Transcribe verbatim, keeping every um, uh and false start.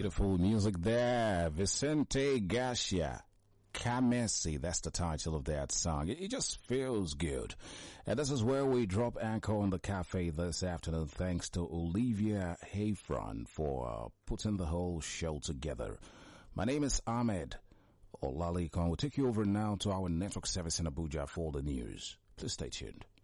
Beautiful music there. Vicente Garcia. Kamesi, that's the title of that song. It, it just feels good. And this is where we drop anchor on the cafe this afternoon. Thanks to Olivia Hayfron for uh, putting the whole show together. My name is Ahmed Olalekan. We'll take you over now to our network service in Abuja for the news. Please stay tuned.